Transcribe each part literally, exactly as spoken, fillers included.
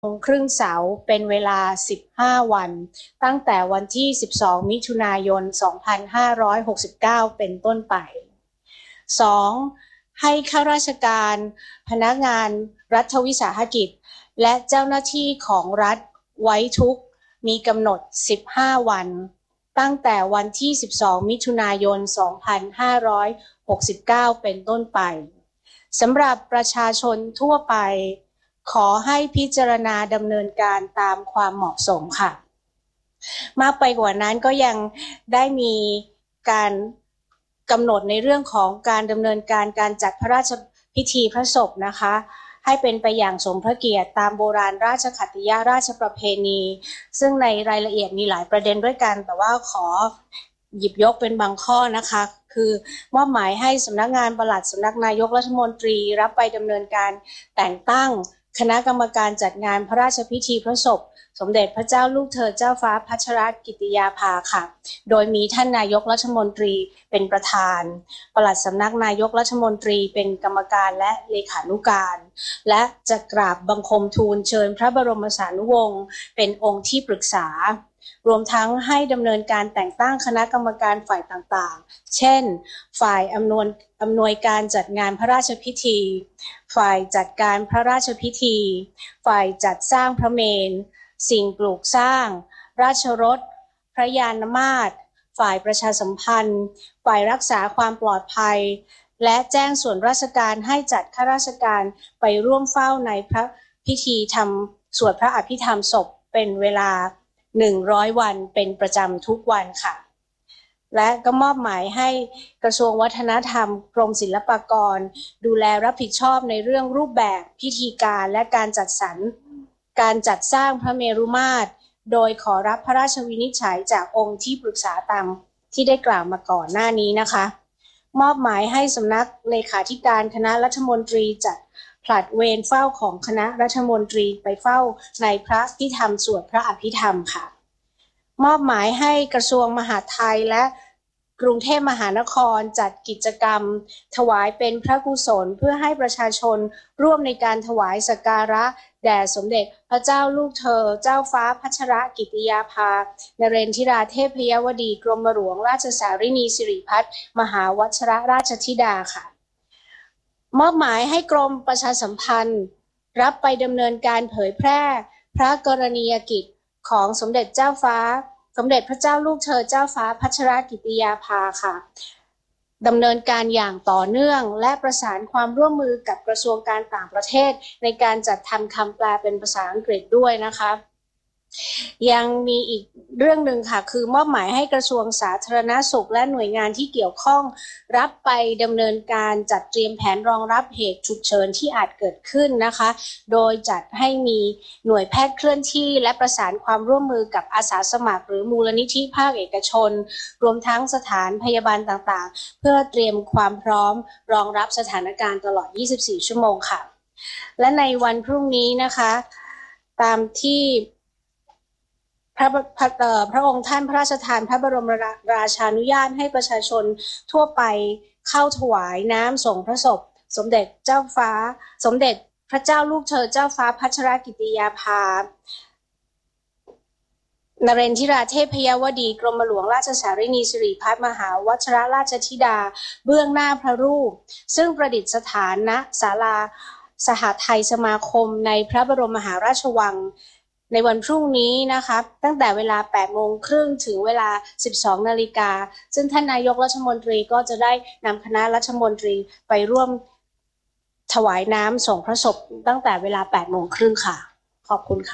โมงครึ่งเสาร์เป็นเวลาสิบห้าวันตั้งแต่วันที่สิบสองมิถุนายนสองพันห้าร้อยหกสิบเก้าเป็นต้นไป สอง ให้ข้าราชการพนักงานรัฐวิสาหกิจและเจ้าหน้าที่ของรัฐไว้ทุกข์มีกำหนดสิบห้าวันตั้งแต่วันที่สิบสองมิถุนายนสองพันห้าร้อยหกสิบเก้าเป็นต้นไปสำหรับประชาชนทั่วไปขอให้พิจารณาดำเนินการตามความเหมาะสมค่ะมากไปกว่านั้นก็ยังได้มีการกำหนดในเรื่องของการดำเนินการการจัดพระราชพิธีพระศพนะคะให้เป็นไปอย่างสมพระเกียรติตามโบราณราชขัตติยราชประเพณีซึ่งในรายละเอียดมีหลายประเด็นด้วยกันแต่ว่าขอหยิบยกเป็นบางข้อนะคะคือมอบหมายให้สำนักงานปลัดสำนักนายกรัฐมนตรีรับไปดำเนินการแต่งตั้งคณะกรรมการจัดงานพระราชพิธีพระศพสมเด็จพระเจ้าลูกเธอเจ้าฟ้าพัชรกิติยาภาค่ะโดยมีท่านนายกรัฐมนตรีเป็นประธานปลัดสำนักนายกรัฐมนตรีเป็นกรรมการและเลขานุการและจะกราบบังคมทูลเชิญพระบรมสานุวงศ์เป็นองค์ที่ปรึกษารวมทั้งให้ดำเนินการแต่งตั้งคณะกรรมการฝ่ายต่างๆเช่นฝ่ายอำนวยอำนวยการจัดงานพระราชพิธีฝ่ายจัดการพระราชพิธีฝ่ายจัดสร้างพระเมรุสิ่งปลูกสร้างราชรถพระยานมาตรฝ่ายประชาสัมพันธ์ฝ่ายรักษาความปลอดภัยและแจ้งส่วนราชการให้จัดข้าราชการไปร่วมเฝ้าในพระพิธีทำสวดพระอภิธรรมศพเป็นเวลาหนึ่งร้อยวันเป็นประจำทุกวันค่ะและก็มอบหมายให้กระทรวงวัฒนธรรมกรมศิลปากรดูแลรับผิดชอบในเรื่องรูปแบบพิธีการและการจัดสรรการจัดสร้างพระเมรุมาตรโดยขอรับพระราชวินิจฉัยจากองค์ที่ปรึกษาตามที่ได้กล่าวมาก่อนหน้านี้นะคะมอบหมายให้สำนักเลขาธิการคณะรัฐมนตรีจัดผลัดเวรเฝ้าของคณะรัฐมนตรีไปเฝ้าในพระพิธรรมสวดพระอภิธรรมค่ะมอบหมายให้กระทรวงมหาดไทยและกรุงเทพมหานครจัดกิจกรรมถวายเป็นพระกุศลเพื่อให้ประชาชนร่วมในการถวายสักการะแด่สมเด็จพระเจ้าลูกเธอเจ้าฟ้าพัชรกิติยาภานเรนทิราเทพยวดีกรมหลวงราชสารินีสิริพัฒน์มหาวชรราชธิดาค่ะมอบหมายให้กรมประชาสัมพันธ์รับไปดำเนินการเผยแพร่พระกรณียกิจของสมเด็จเจ้าฟ้าสมเด็จพระเจ้าลูกเธอเจ้าฟ้าพัชรกิติยาภาค่ะดำเนินการอย่างต่อเนื่องและประสานความร่วมมือกับกระทรวงการต่างประเทศในการจัดทำคำแปลเป็นภาษาอังกฤษด้วยนะคะยังมีอีกเรื่องหนึ่งค่ะคือมอบหมายให้กระทรวงสาธารณสุขและหน่วยงานที่เกี่ยวข้องรับไปดำเนินการจัดเตรียมแผนรองรับเหตุฉุกเฉินที่อาจเกิดขึ้นนะคะโดยจัดให้มีหน่วยแพทย์เคลื่อนที่และประสานความร่วมมือกับอาสาสมัครหรือมูลนิธิภาคเอกชนรวมทั้งสถานพยาบาลต่างๆเพื่อเตรียมความพร้อมรองรับสถานการณ์ตลอดยี่สิบสี่ชั่วโมงค่ะและในวันพรุ่งนี้นะคะตามที่พระพระพระองค์ท่านพระราชทานพระบรมราชานุญาตให้ประชาชนทั่วไปเข้าถวายน้ำส่งพระศพสมเด็จเจ้าฟ้าสมเด็จพระเจ้าลูกเธอเจ้าฟ้าพัชรกิติยาภานเรนทิราเทพยวดีกรมหลวงราชสารินีสิริพัฒน์มหาวชรราชธิดาเบื้องหน้าพระรูปซึ่งประดิษฐานณศาลาสหไทยสมาคมในพระบรมมหาราชวังในวันพรุ่งนี้นะคะตั้งแต่เวลา แปดโมงครึ่ง ถึงเวลา สิบสองนาฬิกาซึ่งท่านนายกรัฐมนตรีก็จะได้นำคณะรัฐมนตรีไปร่วมถวายน้ำส่งพระศพตั้งแต่เวลา แปดโมงครึ่งค่ะขอบคุณค่ะ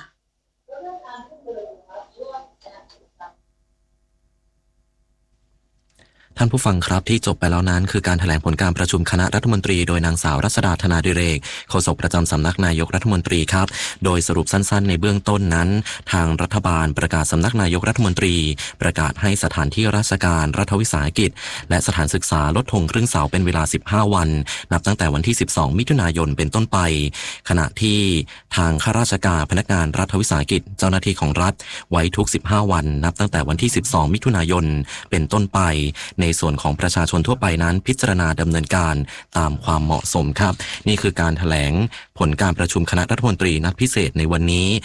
ท่านผู้ฟังครับที่จบไปแล้วนั้นคือการแถลงผลการประชุมคณะรัฐมนตรีโดยนางสาวรัชดาธนาดิเรกโฆษกประจำสำนักนายกรัฐมนตรีครับโดยสรุปสั้นๆในเบื้องต้นนั้นทางรัฐบาลประกาศสำนักนายกรัฐมนตรีประกาศให้สถานที่ราชการรัฐวิสาหกิจและสถานศึกษาลดธงครึ่งเสาเป็นเวลาสิบห้าวันนับตั้งแต่วันที่สิบสองมิถุนายนเป็นต้นไปขณะที่ทางข้าราชการพนักงานรัฐวิสาหกิจเจ้าหน้าที่ของรัฐไว้ทุกสิบห้าวันนับตั้งแต่วันที่สิบสองมิถุนายนเป็นต้นไปในส่วนของประชาชนทั่วไปนั้นพิจารณาดำเนินการตามความเหมาะสมครับนี่คือการแถลงผลการประชุมคณะรัฐมนตรีนัดพิเศษในวันนี้